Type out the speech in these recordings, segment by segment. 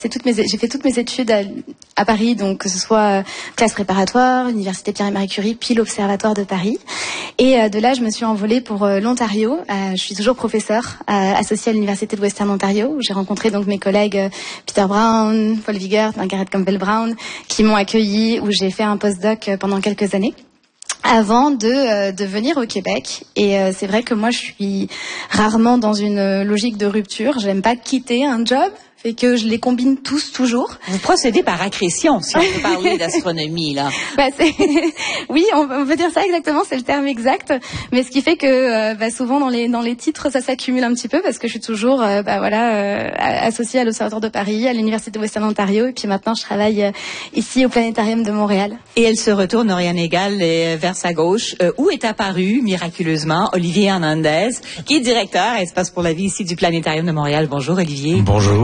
J'ai fait toutes mes études à Paris, donc que ce soit classe préparatoire, l'université Pierre et Marie Curie, puis l'Observatoire de Paris. Et de là, je me suis envolée pour l'Ontario. Je suis toujours professeure associée à l'université de Western Ontario, où j'ai rencontré donc mes collègues Peter Brown, Paul Vigert, Margaret Campbell-Brown, qui m'ont accueillie, où j'ai fait un postdoc pendant quelques années, avant de venir au Québec. Et c'est vrai que moi, je suis rarement dans une logique de rupture. J'aime pas quitter un job. Fait que je les combine tous toujours. Vous procédez par accrétion, si on peut parler d'astronomie, là. Oui, on peut dire ça exactement, c'est le terme exact. Mais ce qui fait que souvent dans les titres, ça s'accumule un petit peu parce que je suis toujours associée à l'Observatoire de Paris, à l'Université de Western Ontario, et puis maintenant je travaille ici au Planétarium de Montréal. Et elle se retourne, Oriane Egal, vers sa gauche, où est apparu miraculeusement Olivier Hernandez, qui est directeur à Espace pour la vie ici du Planétarium de Montréal. Bonjour Olivier. Bonjour.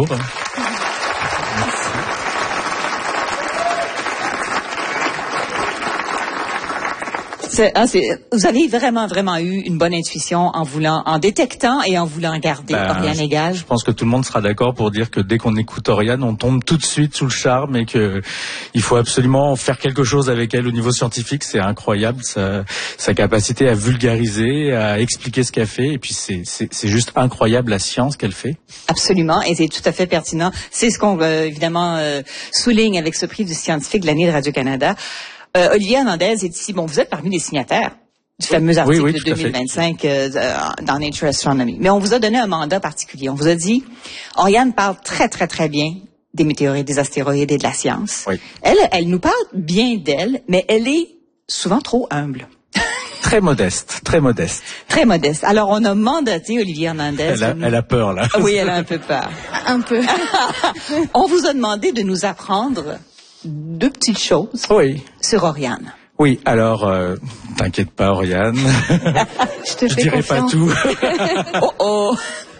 Vous avez vraiment eu une bonne intuition en détectant et en voulant garder Oriane Egal. Je pense que tout le monde sera d'accord pour dire que dès qu'on écoute Oriane, on tombe tout de suite sous le charme et que il faut absolument faire quelque chose avec elle au niveau scientifique. C'est incroyable, sa capacité à vulgariser, à expliquer ce qu'elle fait. Et puis c'est juste incroyable la science qu'elle fait. Absolument, et c'est tout à fait pertinent. C'est ce qu'on évidemment souligne avec ce prix du scientifique de l'année de Radio-Canada. Olivier Hernandez est ici. Bon, vous êtes parmi les signataires du fameux article de 2025 dans Nature Astronomy. Mais on vous a donné un mandat particulier. On vous a dit, Oriane parle très, très, très bien des météorites, des astéroïdes et de la science. Oui. Elle nous parle bien d'elle, mais elle est souvent trop humble. Très modeste, très modeste. Très modeste. Alors, on a mandaté Olivier Hernandez. Elle a peur, là. Oui, elle a un peu peur. Un peu. On vous a demandé de nous apprendre deux petites choses sur Oriane. Oui, alors, t'inquiète pas, Oriane. Je dirai confiance. pas tout. Oh.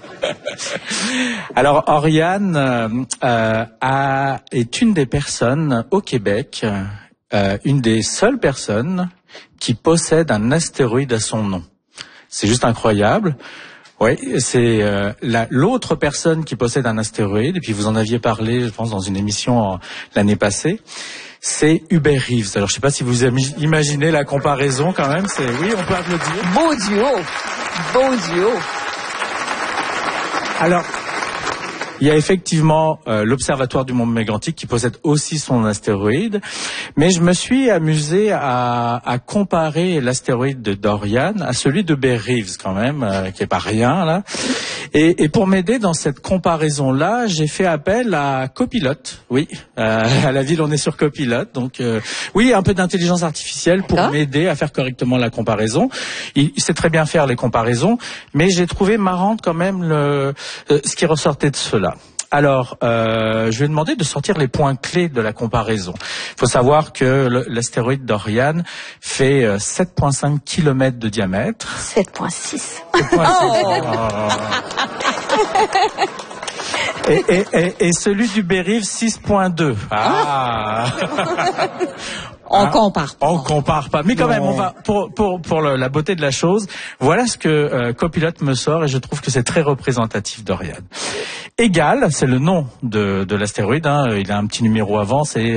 Alors, Oriane est une des personnes au Québec, une des seules personnes qui possède un astéroïde à son nom. C'est juste incroyable. Oui, c'est l'autre personne qui possède un astéroïde, et puis vous en aviez parlé, je pense, dans une émission l'année passée, c'est Hubert Reeves. Alors, je sais pas si vous imaginez la comparaison quand même, oui, on peut applaudir. Beau duo. Alors, il y a effectivement l'Observatoire du Mont Mégantic qui possède aussi son astéroïde, mais je me suis amusé à comparer l'astéroïde d'Oriane à celui de Hubert Reeves quand même, qui est pas rien là. Et pour m'aider dans cette comparaison-là, j'ai fait appel à Copilote. Oui, à la ville on est sur Copilote, donc oui, un peu d'intelligence artificielle pour m'aider à faire correctement la comparaison. Il sait très bien faire les comparaisons, mais j'ai trouvé marrante quand même ce qui ressortait de cela. Alors, je lui ai demandé de sortir les points clés de la comparaison. Il faut savoir que l'astéroïde d'Oriane fait 7,5 km de diamètre. 7,6. Et celui du Reeves 6,2. On compare pas. On compare pas. Mais quand même, on va pour la beauté de la chose. Voilà ce que Copilote me sort, et je trouve que c'est très représentatif d'Oriane. Égal, c'est le nom de l'astéroïde. Il a un petit numéro avant, c'est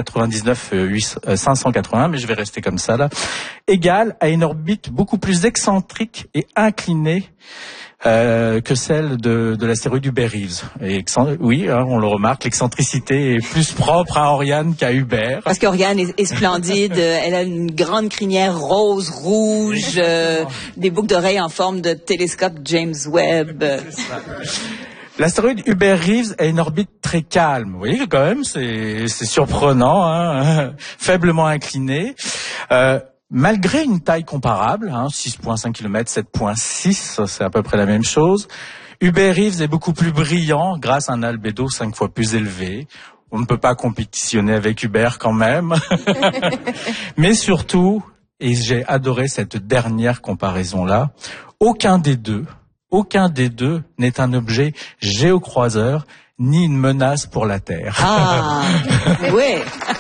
580, mais je vais rester comme ça là. Égal à une orbite beaucoup plus excentrique et inclinée que celle de l'astéroïde Hubert Reeves. Et oui, on le remarque, l'excentricité est plus propre à Oriane qu'à Hubert. Parce qu'Oriane est splendide, elle a une grande crinière rose, rouge, des boucles d'oreilles en forme de télescope James Webb. L'astéroïde Hubert Reeves a une orbite très calme. Vous voyez que quand même, c'est surprenant, faiblement incliné. Malgré une taille comparable, 6,5 km, 7,6, c'est à peu près la même chose, Hubert Reeves est beaucoup plus brillant grâce à un albédo 5 fois plus élevé. On ne peut pas compétitionner avec Hubert quand même. Mais surtout, et j'ai adoré cette dernière comparaison-là, aucun des deux n'est un objet géocroiseur ni une menace pour la Terre. Ah, oui.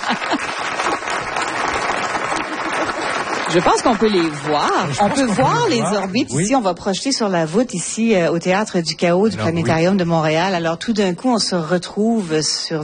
Je pense qu'on peut les voir. On peut voir les orbites ici. On va projeter sur la voûte ici au Théâtre du Chaos du Planétarium de Montréal. Alors tout d'un coup, on se retrouve sur